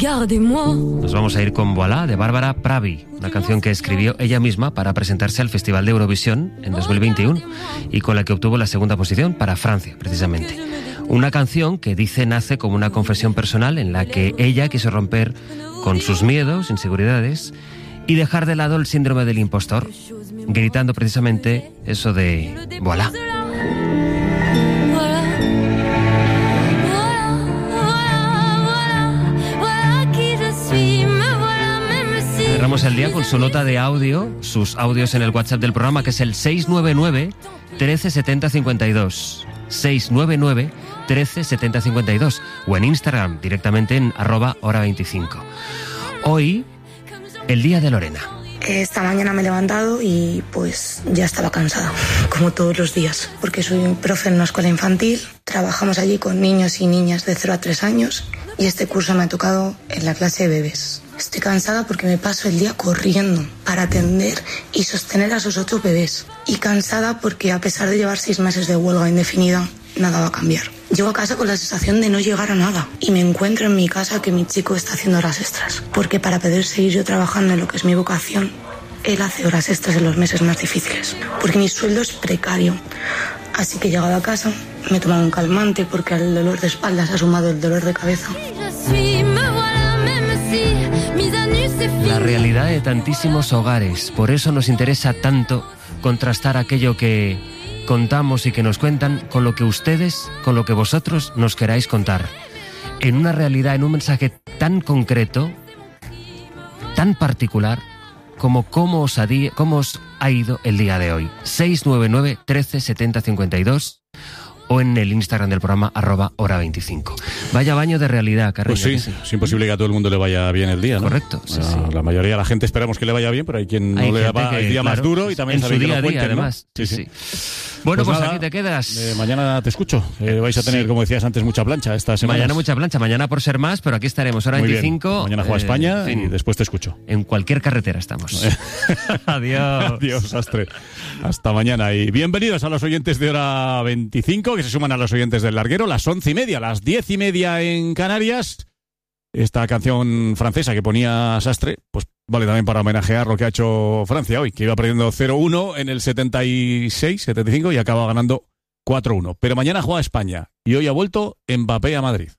Nos vamos a ir con Voilà, de Bárbara Pravi, una canción que escribió ella misma para presentarse al Festival de Eurovisión en 2021 y con la que obtuvo la segunda posición para Francia, precisamente. Una canción que dice nace como una confesión personal en la que ella quiso romper con sus miedos, inseguridades y dejar de lado el síndrome del impostor, gritando precisamente eso de Voilà. Cerramos el día con su nota de audio, sus audios en el WhatsApp del programa, que es el 699 13 70 52. 699 13 70 52 o en Instagram directamente en @hora25. Hoy, el día de Lorena. Esta mañana me he levantado y pues ya estaba cansada, como todos los días, porque soy un profe en una escuela infantil, trabajamos allí con niños y niñas de 0 a 3 años y este curso me ha tocado en la clase de bebés. Estoy cansada porque me paso el día corriendo para atender y sostener a esos 8 bebés. Y cansada porque a pesar de llevar 6 meses de huelga indefinida, nada va a cambiar. Llego a casa con la sensación de no llegar a nada y me encuentro en mi casa que mi chico está haciendo horas extras. Porque para poder seguir yo trabajando en lo que es mi vocación, él hace horas extras en los meses más difíciles. Porque mi sueldo es precario. Así que he llegado a casa, me he tomado un calmante porque al dolor de espaldas ha sumado el dolor de cabeza. La realidad de tantísimos hogares. Por eso nos interesa tanto contrastar aquello que contamos y que nos cuentan con lo que ustedes, con lo que vosotros nos queráis contar. En una realidad, en un mensaje tan concreto, tan particular, como cómo os ha ido el día de hoy. 699 13 70 52 o en el Instagram del programa @hora25. Vaya baño de realidad, Carreño. Pues sí, es imposible que a todo el mundo le vaya bien el día, ¿no? Correcto. Sí, sí. La mayoría de la gente esperamos que le vaya bien, pero hay quien no le va el día más duro y también en su día a día, además. ¿No? Sí. Bueno, pues nada, aquí te quedas. Mañana te escucho. Vais a tener, como decías antes, mucha plancha esta semana. Mañana mucha plancha, mañana por ser más, pero aquí estaremos, hora 25. Mañana juega España y después te escucho. En cualquier carretera estamos. Adiós. Adiós, Sastre. Hasta mañana y bienvenidos a los oyentes de Hora 25, que se suman a los oyentes del Larguero, las 11:30, las 10:30 en Canarias. Esta canción francesa que ponía Sastre, pues vale también para homenajear lo que ha hecho Francia hoy, que iba perdiendo 0-1 en el 76-75 y acaba ganando 4-1. Pero mañana juega España y hoy ha vuelto Mbappé a Madrid.